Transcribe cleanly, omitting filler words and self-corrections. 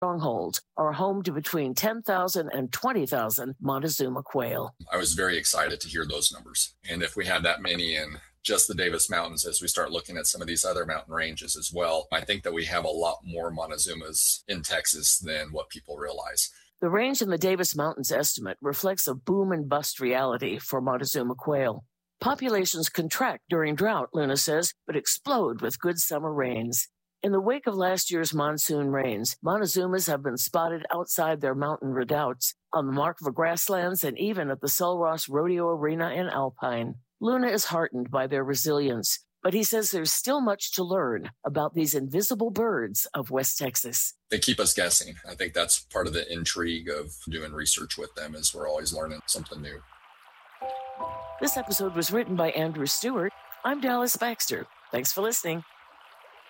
strongholds are home to between 10,000 and 20,000 Montezuma quail. I was very excited to hear those numbers. And if we had that many in just the Davis Mountains, as we start looking at some of these other mountain ranges as well, I think that we have a lot more Montezumas in Texas than what people realize. The range in the Davis Mountains estimate reflects a boom and bust reality for Montezuma quail. Populations contract during drought, Luna says, but explode with good summer rains. In the wake of last year's monsoon rains, Montezumas have been spotted outside their mountain redoubts, on the Markva grasslands, and even at the Sul Ross Rodeo Arena in Alpine. Luna is heartened by their resilience, but he says there's still much to learn about these invisible birds of West Texas. They keep us guessing. I think that's part of the intrigue of doing research with them, is we're always learning something new. This episode was written by Andrew Stewart. I'm Dallas Baxter. Thanks for listening.